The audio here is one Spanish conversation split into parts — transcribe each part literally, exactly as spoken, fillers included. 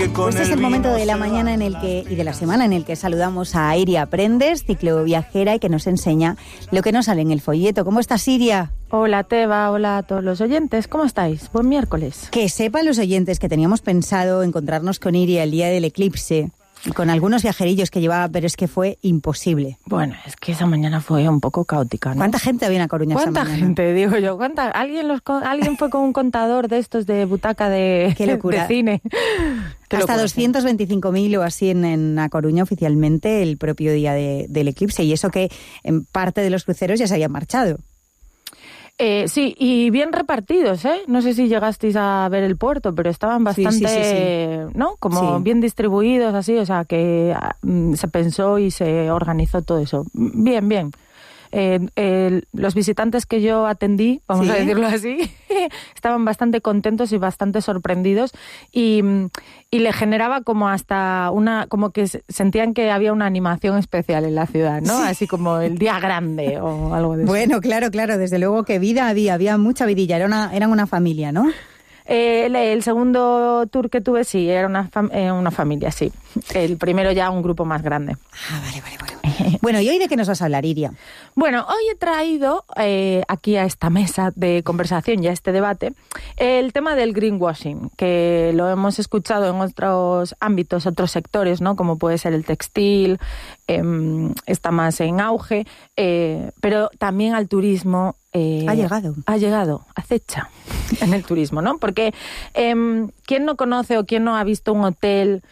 Pues es el momento de la mañana en el que y de la semana en el que saludamos a Iria Prendes, cicloviajera y que nos enseña lo que nos sale en el folleto. ¿Cómo estás, Iria? Hola, Teba, hola a todos los oyentes. ¿Cómo estáis? Buen miércoles. Que sepan los oyentes que teníamos pensado encontrarnos con Iria el día del eclipse y con algunos viajerillos que llevaba, pero es que fue imposible. Bueno, es que esa mañana fue un poco caótica, ¿no? ¿Cuánta gente había en A Coruña esa mañana? ¿Cuánta gente, digo yo? ¿Cuánta? ¿Alguien, los, ¿Alguien fue con un contador de estos de butaca de, Qué locura. de cine? Qué Hasta locura, doscientos veinticinco mil o así en, en A Coruña oficialmente el propio día de, del eclipse. Y eso que en parte de los cruceros ya se habían marchado. Eh, sí, y bien repartidos, ¿eh? No sé si llegasteis a ver el puerto, pero estaban bastante, sí, sí, sí, sí. ¿no? Como sí. bien distribuidos, así, o sea, que mm, se pensó y se organizó todo eso. Bien, bien. Eh, eh, los visitantes que yo atendí, vamos ¿Sí? a decirlo así, estaban bastante contentos y bastante sorprendidos y, y le generaba como hasta una, como que sentían que había una animación especial en la ciudad, ¿no? Sí. Así como el día grande o algo de eso. Bueno, claro, claro, desde luego que vida había, había mucha vidilla, era una, eran una familia, ¿no? Eh, el, el segundo tour que tuve, sí, era una, fam- eh, una familia, sí. El primero ya un grupo más grande. Ah, vale, vale, vale. Bueno, ¿y hoy de qué nos vas a hablar, Iria? Bueno, hoy he traído eh, aquí a esta mesa de conversación y a este debate el tema del greenwashing, que lo hemos escuchado en otros ámbitos, otros sectores, ¿no? Como puede ser el textil, eh, está más en auge, eh, pero también al turismo. Eh, ha llegado. Ha llegado, acecha en el turismo, ¿no? Porque eh, ¿quién no conoce o quién no ha visto un hotel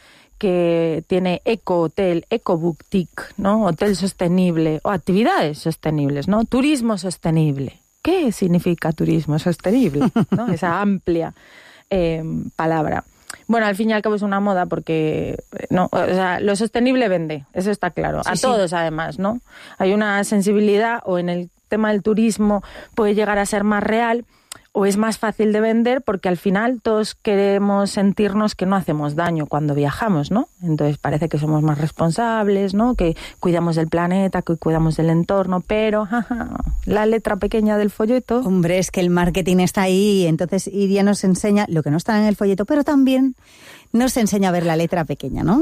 que tiene eco-hotel, eco-boutique, ¿no? Hotel sostenible o actividades sostenibles, ¿no? Turismo sostenible. ¿Qué significa turismo sostenible? ¿No? Esa amplia eh, palabra. Bueno, al fin y al cabo es una moda porque no, o sea, lo sostenible vende, eso está claro. Sí, a sí. todos además, ¿no? Hay una sensibilidad o en el tema del turismo puede llegar a ser más real o es más fácil de vender porque al final todos queremos sentirnos que no hacemos daño cuando viajamos, ¿no? Entonces parece que somos más responsables, ¿no? Que cuidamos del planeta, que cuidamos del entorno, pero jaja, la letra pequeña del folleto... Hombre, es que el marketing está ahí, entonces Iria nos enseña lo que no está en el folleto, pero también nos enseña a ver la letra pequeña, ¿no?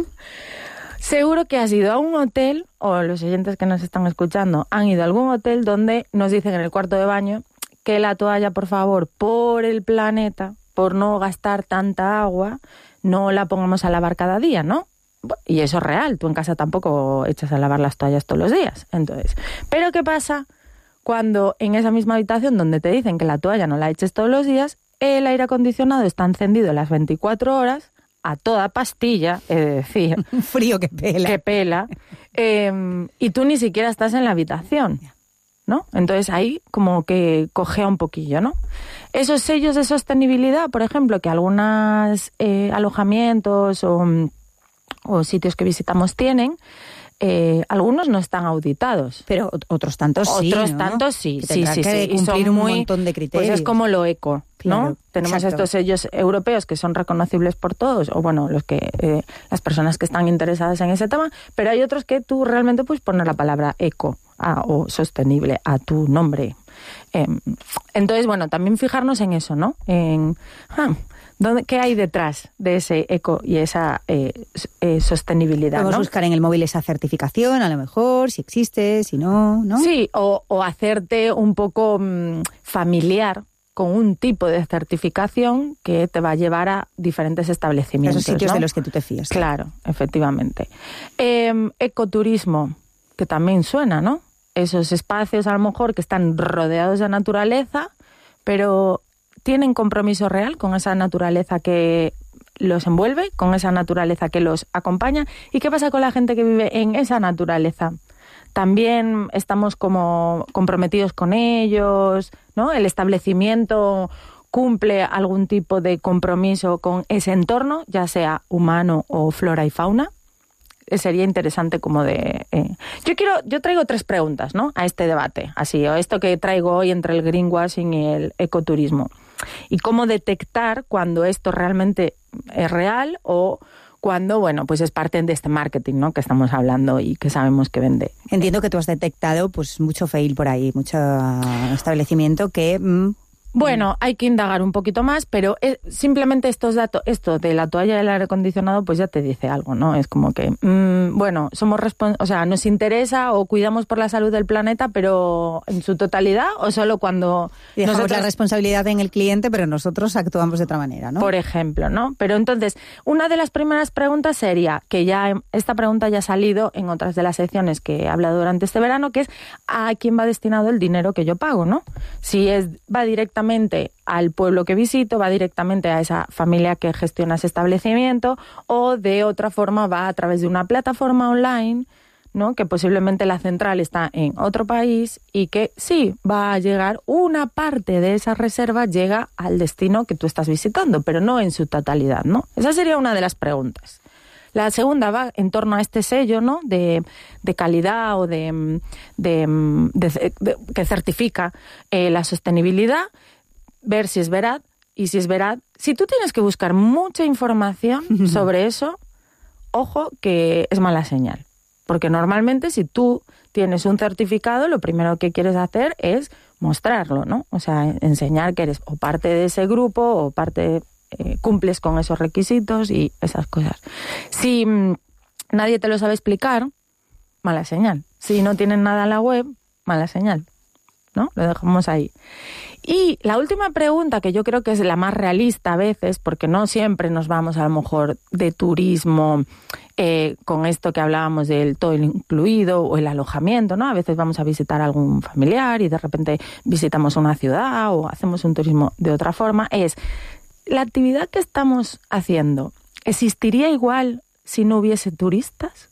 Seguro que has ido a un hotel, o los oyentes que nos están escuchando han ido a algún hotel donde nos dicen en el cuarto de baño que la toalla, por favor, por el planeta, por no gastar tanta agua, no la pongamos a lavar cada día, ¿no? Y eso es real, tú en casa tampoco echas a lavar las toallas todos los días. Entonces, ¿pero qué pasa cuando en esa misma habitación donde te dicen que la toalla no la eches todos los días, el aire acondicionado está encendido las veinticuatro horas, a toda pastilla, es decir... Un frío que pela. Que pela, eh, y tú ni siquiera estás en la habitación, ¿no? Entonces ahí como que cojea un poquillo, ¿no? Esos sellos de sostenibilidad, por ejemplo, que algunos eh, alojamientos o, o sitios que visitamos tienen, eh, algunos no están auditados. Pero otros tantos sí, Otros ¿no? tantos sí, que sí, sí, que sí. cumplir Y son un muy, montón de criterios. Pues es como lo eco, ¿no? Claro, Tenemos exacto. estos sellos europeos que son reconocibles por todos, o bueno, los que eh, las personas que están interesadas en ese tema, pero hay otros que tú realmente puedes poner la palabra eco a, o sostenible a tu nombre. Eh, entonces, bueno, también fijarnos en eso, ¿no? En ah, ¿dónde, ¿qué hay detrás de ese eco y esa eh, eh, sostenibilidad? Podemos ¿no? buscar en el móvil esa certificación, a lo mejor, si existe, si no, ¿no? Sí, o, o hacerte un poco mmm, familiar con un tipo de certificación que te va a llevar a diferentes establecimientos. Esos sitios, ¿no? de los que tú te fías. Claro, efectivamente. Eh, ecoturismo, que también suena, ¿no? Esos espacios a lo mejor que están rodeados de naturaleza, pero tienen compromiso real con esa naturaleza que los envuelve, con esa naturaleza que los acompaña. ¿Y qué pasa con la gente que vive en esa naturaleza? También estamos como comprometidos con ellos, ¿no? El establecimiento cumple algún tipo de compromiso con ese entorno, ya sea humano o flora y fauna. Sería interesante como de... Eh. Yo quiero, yo traigo tres preguntas, ¿no? A este debate, así, o esto que traigo hoy entre el greenwashing y el ecoturismo. Y cómo detectar cuando esto realmente es real o cuando, bueno, pues es parte de este marketing, ¿no? Que estamos hablando y que sabemos que vende. Entiendo que tú has detectado pues mucho fail por ahí, mucho establecimiento que... Mmm, Bueno, hay que indagar un poquito más, pero es, simplemente estos datos, esto de la toalla del aire acondicionado, pues ya te dice algo, ¿no? Es como que, mmm, bueno, somos respons- o sea, nos interesa o cuidamos por la salud del planeta, pero en su totalidad o solo cuando y dejamos nosotros... la responsabilidad en el cliente, pero nosotros actuamos de otra manera, ¿no? Por ejemplo, ¿no? Pero entonces, una de las primeras preguntas sería, que ya esta pregunta ya ha salido en otras de las secciones que he hablado durante este verano, que es ¿a quién va destinado el dinero que yo pago, ¿no? Si es va directamente al pueblo que visito, va directamente a esa familia que gestiona ese establecimiento, o de otra forma va a través de una plataforma online, ¿no? Que posiblemente la central está en otro país y que sí va a llegar una parte de esa reserva, llega al destino que tú estás visitando, pero no en su totalidad, ¿no? Esa sería una de las preguntas. La segunda va en torno a este sello, ¿no? de, de calidad o de, de, de, de que certifica eh, la sostenibilidad, ver si es veraz y si es veraz. Si tú tienes que buscar mucha información sobre eso, ojo que es mala señal. Porque normalmente si tú tienes un certificado, lo primero que quieres hacer es mostrarlo, ¿no? O sea, enseñar que eres o parte de ese grupo o parte... Eh, cumples con esos requisitos y esas cosas. Si mmm, nadie te lo sabe explicar, mala señal. Si no tienen nada en la web, mala señal, ¿no? Lo dejamos ahí. Y la última pregunta, que yo creo que es la más realista a veces, porque no siempre nos vamos a lo mejor de turismo eh, con esto que hablábamos del todo incluido o el alojamiento, ¿no? A veces vamos a visitar a algún familiar y de repente visitamos una ciudad o hacemos un turismo de otra forma, es... ¿La actividad que estamos haciendo existiría igual si no hubiese turistas?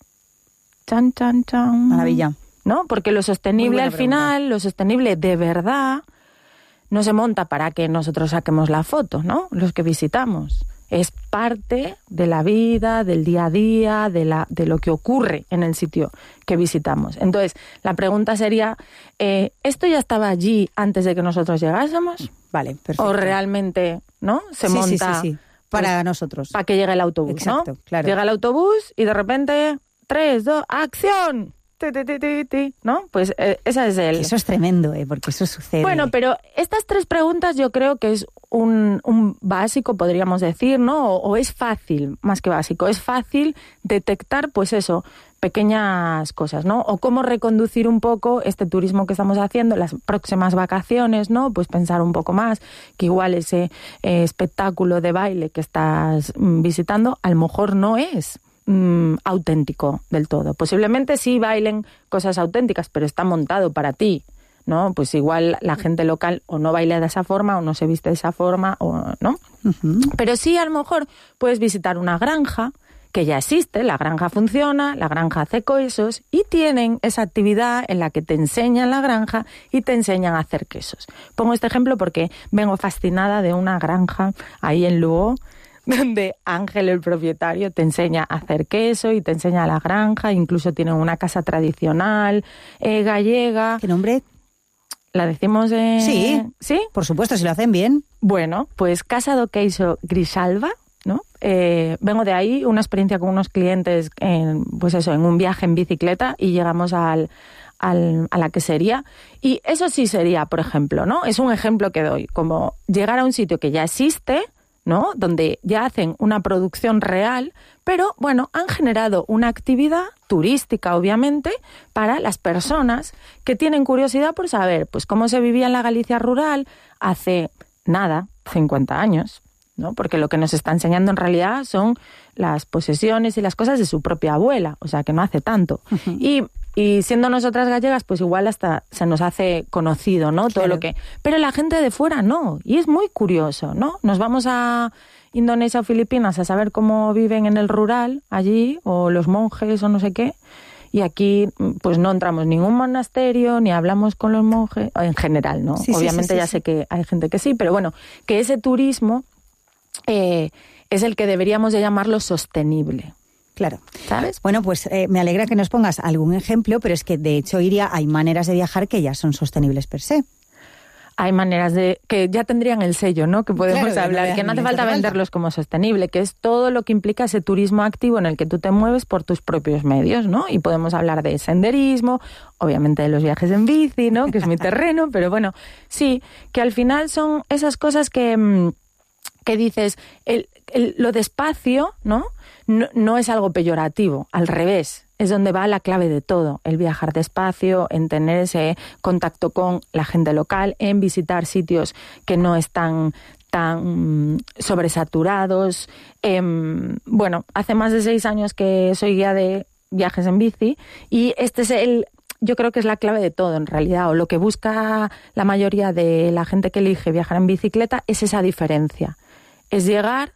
Chan, chan, chan. Maravilla. ¿No? Porque lo sostenible al final, pregunta. Lo sostenible de verdad, no se monta para que nosotros saquemos la foto, ¿no? Los que visitamos. Es parte de la vida, del día a día, de, la, de lo que ocurre en el sitio que visitamos. Entonces, la pregunta sería, eh, ¿esto ya estaba allí antes de que nosotros llegásemos? Vale, perfecto. ¿O realmente, no? Se sí, monta... Sí, sí, sí. Para pues, nosotros. Para que llegue el autobús, exacto, ¿no? Claro. Llega el autobús y de repente, tres, dos, ¡acción! Ti, ti, ti, ti, ti, ¿no? Pues eh, esa es el... Eso es tremendo, ¿eh? Porque eso sucede. Bueno, pero estas tres preguntas yo creo que es un, un básico, podríamos decir, ¿no? O, o es fácil, más que básico, es fácil detectar, pues eso, pequeñas cosas, ¿no? O cómo reconducir un poco este turismo que estamos haciendo, las próximas vacaciones, ¿no? Pues pensar un poco más, que igual ese eh, espectáculo de baile que estás mm, visitando, a lo mejor no es Mm, auténtico del todo. Posiblemente sí bailen cosas auténticas, pero está montado para ti, ¿no? Pues igual la gente local o no baila de esa forma o no se viste de esa forma, o ¿no? Uh-huh. Pero sí a lo mejor puedes visitar una granja que ya existe, la granja funciona, la granja hace quesos y tienen esa actividad en la que te enseñan la granja y te enseñan a hacer quesos. Pongo este ejemplo porque vengo fascinada de una granja ahí en Lugo, donde Ángel, el propietario, te enseña a hacer queso y te enseña la granja, incluso tienen una casa tradicional eh, gallega. ¿Qué nombre? ¿La decimos? Eh... Sí, sí, por supuesto, si lo hacen bien. Bueno, pues Casa do Queixo Grisalva, ¿no? Eh, vengo de ahí, una experiencia con unos clientes, en, pues eso, en un viaje en bicicleta y llegamos al... Al, a la quesería, y eso sí sería, por ejemplo, ¿no? Es un ejemplo que doy, como llegar a un sitio que ya existe, ¿no? Donde ya hacen una producción real, pero bueno, han generado una actividad turística, obviamente, para las personas que tienen curiosidad por saber, pues, cómo se vivía en la Galicia rural hace nada, cincuenta años, ¿no? Porque lo que nos está enseñando en realidad son las posesiones y las cosas de su propia abuela, o sea, que no hace tanto. Uh-huh. Y Y siendo nosotras gallegas, pues igual hasta se nos hace conocido, ¿no? Todo claro. lo que... Pero la gente de fuera no. Y es muy curioso, ¿no? Nos vamos a Indonesia o Filipinas a saber cómo viven en el rural allí, o los monjes o no sé qué. Y aquí, pues no entramos en ningún monasterio, ni hablamos con los monjes, en general, ¿no? Sí, Obviamente sí, sí, ya sí, sé sí. que hay gente que sí, pero bueno, que ese turismo eh, es el que deberíamos de llamarlo sostenible. Claro. ¿Sabes? Bueno, pues eh, me alegra que nos pongas algún ejemplo, pero es que de hecho, Iria, hay maneras de viajar que ya son sostenibles per se. hay maneras de que ya tendrían el sello, ¿no? Que podemos Claro, hablar, no, que no hace no falta hace falta. venderlos como sostenible, que es todo lo que implica ese turismo activo en el que tú te mueves por tus propios medios, ¿no? Y podemos hablar de senderismo, obviamente de los viajes en bici, ¿no? Que es mi terreno, pero bueno, sí, que al final son esas cosas que, que dices, el, el, lo despacio, ¿no? No, no es algo peyorativo, al revés. Es donde va la clave de todo, el viajar despacio, en tener ese contacto con la gente local, en visitar sitios que no están tan sobresaturados. Eh, bueno, hace más de seis años que soy guía de viajes en bici y este es el, yo creo que es la clave de todo en realidad, o lo que busca la mayoría de la gente que elige viajar en bicicleta es esa diferencia, es llegar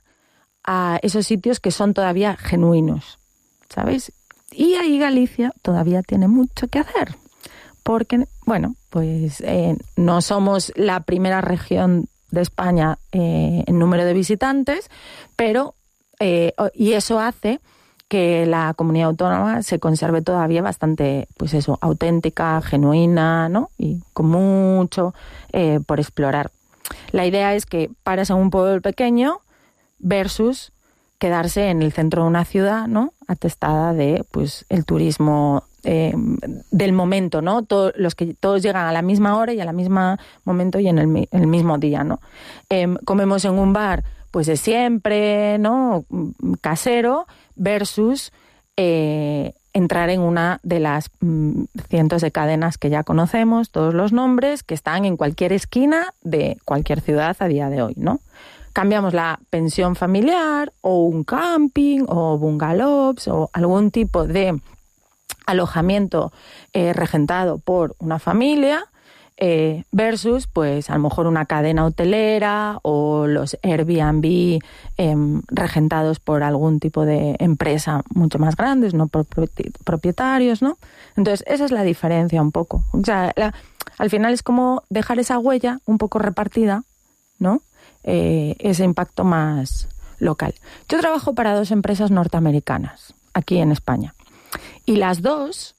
a esos sitios que son todavía genuinos, ¿sabéis? Y ahí Galicia todavía tiene mucho que hacer, porque, bueno, pues eh, no somos la primera región de España eh, en número de visitantes, pero, eh, y eso hace que la comunidad autónoma se conserve todavía bastante, pues eso, auténtica, genuina, ¿no? Y con mucho eh, por explorar. La idea es que pares en un pueblo pequeño versus quedarse en el centro de una ciudad, ¿no? Atestada de, pues, el turismo eh, del momento, ¿no? Todos los que todos llegan a la misma hora y a la misma momento y en el, en el mismo día, ¿no? Eh, comemos en un bar, pues de siempre, ¿no? Casero versus eh, entrar en una de las mm, cientos de cadenas que ya conocemos, todos los nombres, que están en cualquier esquina de cualquier ciudad a día de hoy, ¿no? Cambiamos la pensión familiar o un camping o bungalows o algún tipo de alojamiento eh, regentado por una familia eh, versus, pues, a lo mejor una cadena hotelera o los Airbnb eh, regentados por algún tipo de empresa mucho más grandes, no por propietarios, ¿no? Entonces, esa es la diferencia un poco. O sea, la, al final es como dejar esa huella un poco repartida, ¿no? Eh, ese impacto más local. Yo trabajo para dos empresas norteamericanas aquí en España y las dos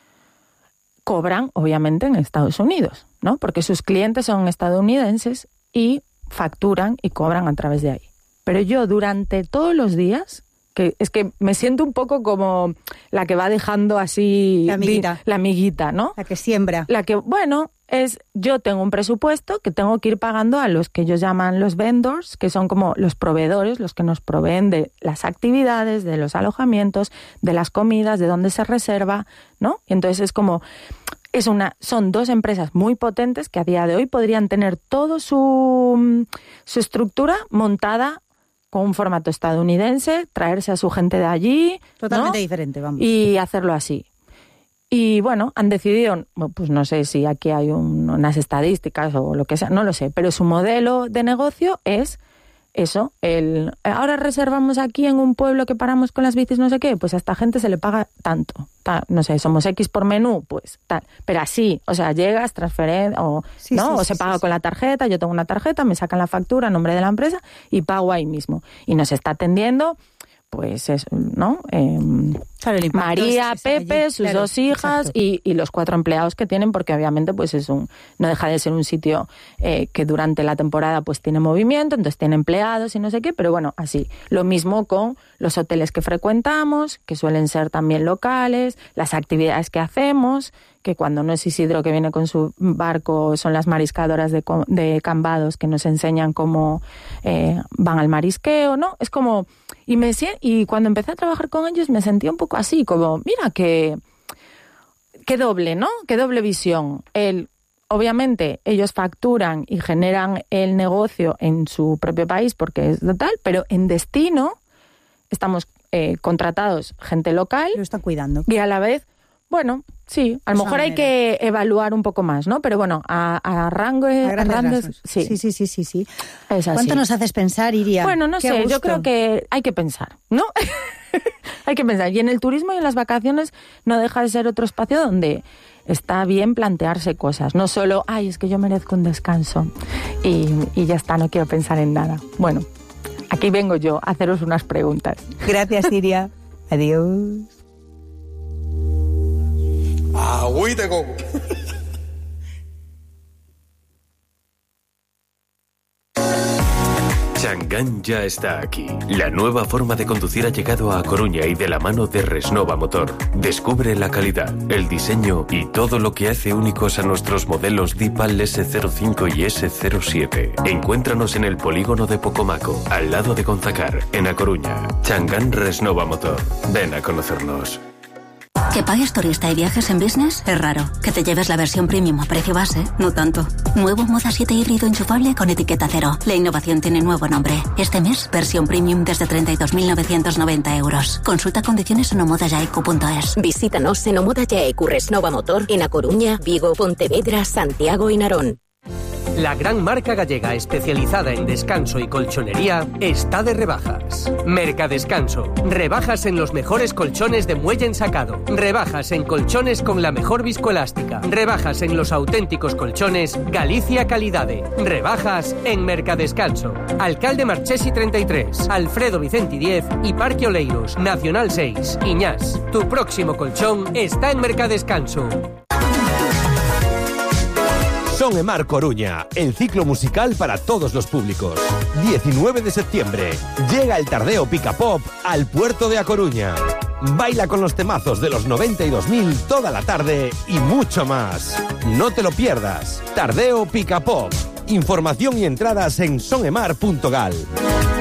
cobran obviamente en Estados Unidos, ¿no? Porque sus clientes son estadounidenses y facturan y cobran a través de ahí. Pero yo durante todos los días, que es que me siento un poco como la que va dejando así la amiguita, di, la amiguita, ¿no? La que siembra. La que, bueno, es yo tengo un presupuesto que tengo que ir pagando a los que ellos llaman los vendors, que son como los proveedores, los que nos proveen de las actividades, de los alojamientos, de las comidas, de dónde se reserva, ¿no? Y entonces es como, es una, son dos empresas muy potentes que a día de hoy podrían tener todo su, su estructura montada con un formato estadounidense, traerse a su gente de allí, totalmente ¿no? diferente, vamos. Y hacerlo así. Y bueno, han decidido, pues no sé si aquí hay un, unas estadísticas o lo que sea, no lo sé, pero su modelo de negocio es eso, el ahora reservamos aquí en un pueblo que paramos con las bicis no sé qué, pues a esta gente se le paga tanto, tal, no sé, somos X por menú, pues tal, pero así, o sea, llegas, transferencia, o, sí, ¿no? sí, o sí, se paga sí, con sí. la tarjeta, yo tengo una tarjeta, me sacan la factura a nombre de la empresa y pago ahí mismo. Y nos está atendiendo, pues eso, ¿no? Eh, claro, el María, es, es Pepe, allí, sus claro, dos hijas y, y los cuatro empleados que tienen, porque obviamente pues es un, no deja de ser un sitio eh, que durante la temporada pues tiene movimiento, entonces tiene empleados y no sé qué, pero bueno, así. Lo mismo con los hoteles que frecuentamos, que suelen ser también locales, las actividades que hacemos, que cuando no es Isidro que viene con su barco, son las mariscadoras de, de Cambados que nos enseñan cómo eh, van al marisqueo, ¿no? Es como... Y, me, y cuando empecé a trabajar con ellos me sentía un poco así, como, mira, que, que doble, ¿no? Que doble visión. El, obviamente, ellos facturan y generan el negocio en su propio país porque es total, pero en destino estamos eh, contratados gente local. Lo están cuidando. Y a la vez, bueno, sí, a lo mejor hay que evaluar un poco más, ¿no? Pero bueno, a, a rango... A grandes a randes, rasgos. sí. sí, sí, sí, sí, sí. Es así. ¿Cuánto nos haces pensar, Iria? Bueno, no Qué sé, gusto. yo creo que hay que pensar, ¿no? Hay que pensar. Y en el turismo y en las vacaciones no deja de ser otro espacio donde está bien plantearse cosas. No solo, ay, es que yo merezco un descanso y, y ya está, no quiero pensar en nada. Bueno, aquí vengo yo a haceros unas preguntas. Gracias, Iria. Adiós. Agüita, coco. Changán ya está aquí. La nueva forma de conducir ha llegado a Coruña y de la mano de Resnova Motor. Descubre la calidad, el diseño y todo lo que hace únicos a nuestros modelos Dipal ese cero cinco y ese cero siete. Encuéntranos en el polígono de Pocomaco, al lado de Gonzacar, en A Coruña. Changán Resnova Motor. Ven a conocernos. Que pagues turista y viajes en business es raro. Que te lleves la versión premium a precio base, no tanto. Nuevo Moda siete híbrido enchufable con etiqueta cero. La innovación tiene nuevo nombre. Este mes, versión premium desde treinta y dos mil novecientos noventa euros. Consulta condiciones en omoda yaecu punto es. Visítanos en Omoda Yaecu Resnova Motor en A Coruña, Vigo, Pontevedra, Santiago y Narón. La gran marca gallega especializada en descanso y colchonería está de rebajas. Mercadescanso. Rebajas en los mejores colchones de muelle ensacado. Rebajas en colchones con la mejor viscoelástica. Rebajas en los auténticos colchones Galicia Calidade. Rebajas en Mercadescanso. Alcalde Marchesi treinta y tres, Alfredo Vicenti diez y Parque Oleiros, Nacional seis. Iñás. Tu próximo colchón está en Mercadescanso. Son Emar Coruña, el ciclo musical para todos los públicos. diecinueve de septiembre, llega el Tardeo Pica Pop al puerto de A Coruña. Baila con los temazos de los noventa y dos mil toda la tarde y mucho más. No te lo pierdas. Tardeo Pica Pop. Información y entradas en sonemar punto gal.